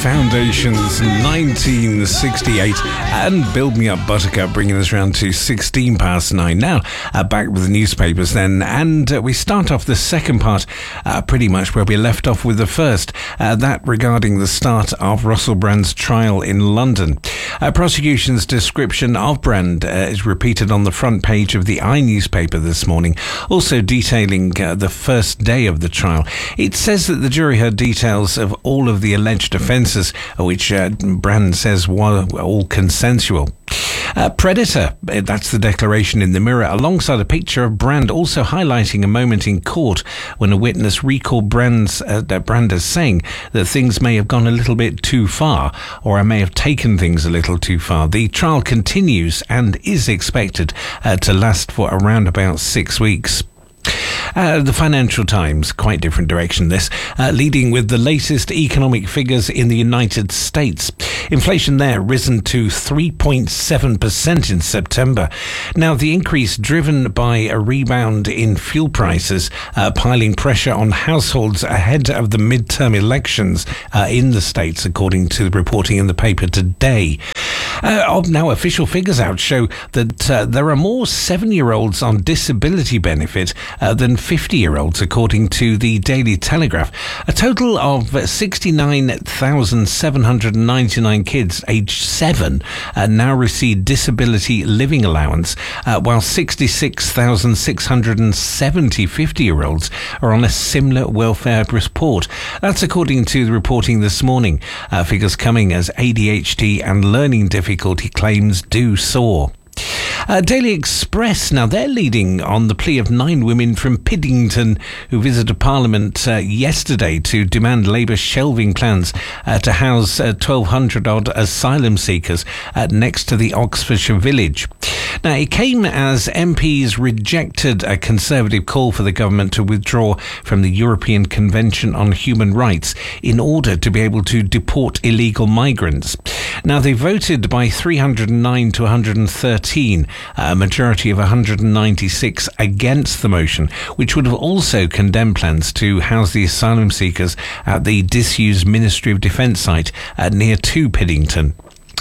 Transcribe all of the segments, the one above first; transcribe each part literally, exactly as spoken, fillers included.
Foundations, nineteen sixty-eight, and Build Me Up Buttercup, bringing us round to sixteen past nine. Now, uh, back with the newspapers then, and uh, we start off the second part uh, pretty much where we left off with the first, uh, that regarding the start of Russell Brand's trial in London. Uh, prosecution's description of Brand uh, is repeated on the front page of the I newspaper this morning, also detailing uh, the first day of the trial. It says that the jury heard details of all of the alleged offences, which uh, Brand says were all consensual. Uh, Predator, that's the declaration in the Mirror, alongside a picture of Brand, also highlighting a moment in court when a witness recalled Brand's, uh, Brand as saying that things may have gone a little bit too far, or I may have taken things a little too far. The trial continues and is expected uh, to last for around about six weeks. Uh, the Financial Times, quite different direction this, uh, leading with the latest economic figures in the United States. Inflation there risen to three point seven percent in September. Now, the increase driven by a rebound in fuel prices, uh, piling pressure on households ahead of the midterm elections uh, in the States, according to the reporting in the paper today. Uh, now, official figures out show that uh, there are more seven-year-olds on disability benefit uh, than fifty-year-olds, according to the Daily Telegraph. A total of sixty-nine thousand seven hundred ninety-nine kids aged seven uh, now receive disability living allowance, uh, while sixty-six thousand six hundred seventy fifty-year-olds are on a similar welfare report. That's according to the reporting this morning. Uh, figures coming as A D H D and learning difficulty claims do soar. Uh, Daily Express, now they're leading on the plea of nine women from Piddington who visited Parliament uh, yesterday to demand Labour shelving plans uh, to house uh, twelve hundred odd asylum seekers uh, next to the Oxfordshire village. Now, it came as M Ps rejected a Conservative call for the government to withdraw from the European Convention on Human Rights in order to be able to deport illegal migrants. Now, they voted by three hundred nine to one hundred thirteen, a majority of one hundred ninety-six against the motion, which would have also condemned plans to house the asylum seekers at the disused Ministry of Defence site uh, near to Piddington.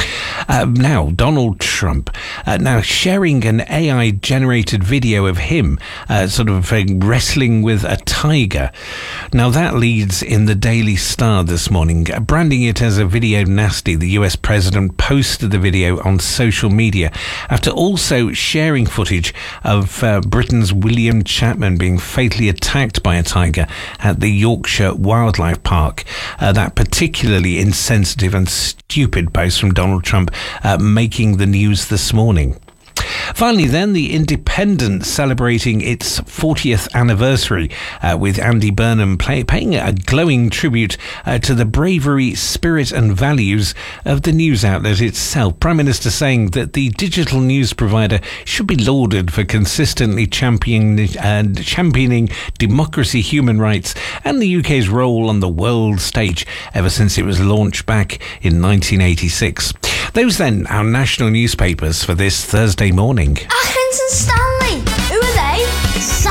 Uh, now, Donald Trump, uh, now sharing an A I-generated video of him uh, sort of uh, wrestling with a tiger. Now, that leads in the Daily Star this morning, uh, branding it as a video nasty. The U S president posted the video on social media after also sharing footage of uh, Britain's William Chapman being fatally attacked by a tiger at the Yorkshire Wildlife Park. Uh, that particularly insensitive and stupid post from Donald Trump uh, making the news this morning. Finally, then, The Independent celebrating its fortieth anniversary uh, with Andy Burnham play, paying a glowing tribute uh, to the bravery, spirit and values of the news outlet itself. Prime Minister saying that the digital news provider should be lauded for consistently championing, uh, championing democracy, human rights and the U K's role on the world stage ever since it was launched back in nineteen eighty-six. Those then, our national newspapers for this Thursday morning. Agents and staff.